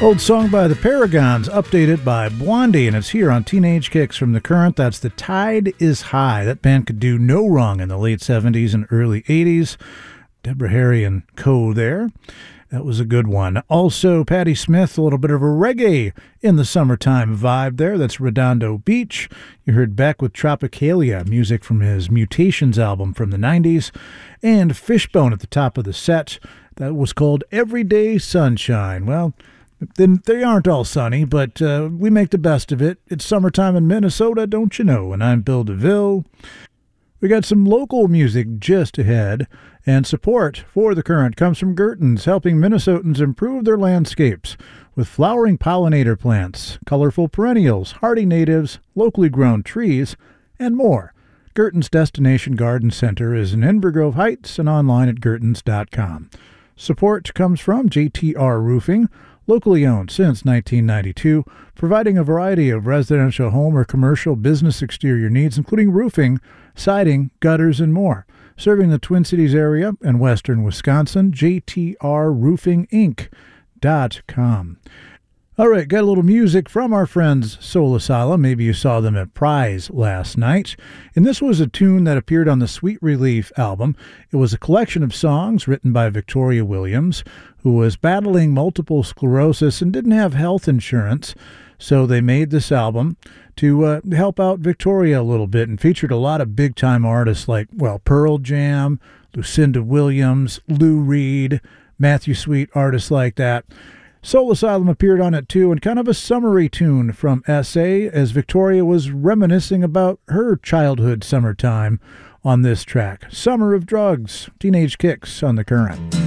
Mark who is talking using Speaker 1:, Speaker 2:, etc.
Speaker 1: Old song by the Paragons, updated by Blondie, and it's here on Teenage Kicks from The Current. That's The Tide is High. That band could do no wrong in the late 70s and early 80s. Deborah Harry and co. there. That was a good one. Also, Patti Smith, a little bit of a reggae in the summertime vibe there. That's Redondo Beach. You heard Beck with Tropicalia, music from his Mutations album from the 90s. And Fishbone at the top of the set. That was called Everyday Sunshine. Well, then they aren't all sunny, but we make the best of it. It's summertime in Minnesota, don't you know? And I'm Bill DeVille. We got some local music just ahead, and support for The Current comes from Gertens, helping Minnesotans improve their landscapes with flowering pollinator plants, colorful perennials, hardy natives, locally grown trees, and more. Gertens Destination Garden Center is in Inver Grove Heights and online at gertens.com. Support comes from JTR Roofing, locally owned since 1992, providing a variety of residential home or commercial business exterior needs, including roofing, siding, gutters, and more. Serving the Twin Cities area and western Wisconsin, jtrroofinginc.com. All right, got a little music from our friends Soul Asylum. Maybe you saw them at Prize last night. And this was a tune that appeared on the Sweet Relief album. It was a collection of songs written by Victoria Williams, who was battling multiple sclerosis and didn't have health insurance. So they made this album to help out Victoria a little bit and featured a lot of big-time artists like, well, Pearl Jam, Lucinda Williams, Lou Reed, Matthew Sweet, artists like that. Soul Asylum appeared on it too, and kind of a summary tune from S.A. as Victoria was reminiscing about her childhood summertime on this track. Summer of Drugs, Teenage Kicks on The Current.